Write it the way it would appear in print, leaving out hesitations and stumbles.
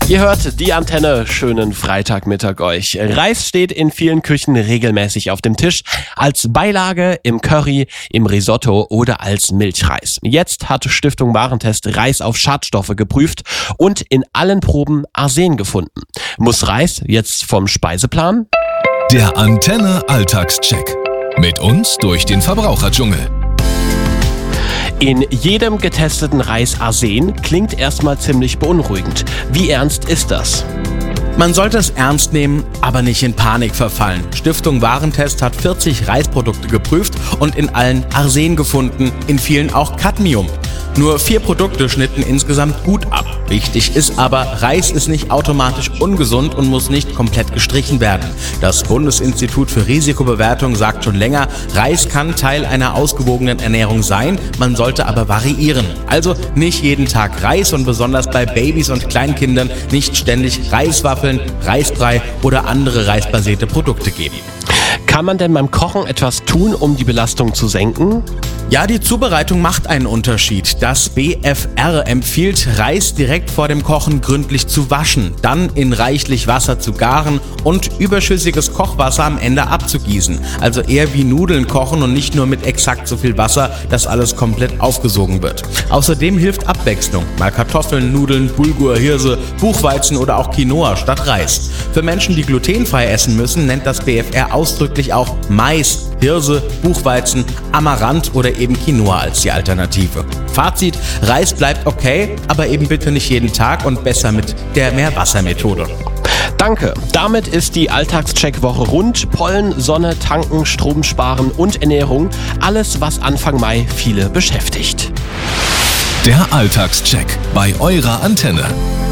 Ihr hört die Antenne, schönen Freitagmittag euch. Reis steht in vielen Küchen regelmäßig auf dem Tisch, als Beilage, im Curry, im Risotto oder als Milchreis. Jetzt hat Stiftung Warentest Reis auf Schadstoffe geprüft und in allen Proben Arsen gefunden. Muss Reis jetzt vom Speiseplan? Der Antenne Alltagscheck. Mit uns durch den Verbraucherdschungel. In jedem getesteten Reis Arsen klingt erstmal ziemlich beunruhigend. Wie ernst ist das? Man sollte es ernst nehmen, aber nicht in Panik verfallen. Stiftung Warentest hat 40 Reisprodukte geprüft und in allen Arsen gefunden, in vielen auch Cadmium. Nur 4 Produkte schnitten insgesamt gut ab. Wichtig ist aber, Reis ist nicht automatisch ungesund und muss nicht komplett gestrichen werden. Das Bundesinstitut für Risikobewertung sagt schon länger, Reis kann Teil einer ausgewogenen Ernährung sein, man sollte aber variieren. Also nicht jeden Tag Reis und besonders bei Babys und Kleinkindern nicht ständig Reiswaffeln, Reisbrei oder andere reisbasierte Produkte geben. Kann man denn beim Kochen etwas tun, um die Belastung zu senken? Ja, die Zubereitung macht einen Unterschied. Das BfR empfiehlt, Reis direkt vor dem Kochen gründlich zu waschen, dann in reichlich Wasser zu garen und überschüssiges Kochwasser am Ende abzugießen. Also eher wie Nudeln kochen und nicht nur mit exakt so viel Wasser, dass alles komplett aufgesogen wird. Außerdem hilft Abwechslung. Mal Kartoffeln, Nudeln, Bulgur, Hirse, Buchweizen oder auch Quinoa statt Reis. Für Menschen, die glutenfrei essen müssen, nennt das BfR ausdrücklich auch Mais, Hirse, Buchweizen, Amaranth oder eben Quinoa als die Alternative. Fazit: Reis bleibt okay, aber eben bitte nicht jeden Tag und besser mit der Meerwassermethode. Danke. Damit ist die Alltagscheck-Woche rund. Pollen, Sonne, Tanken, Strom sparen und Ernährung. Alles, was Anfang Mai viele beschäftigt. Der Alltagscheck bei eurer Antenne.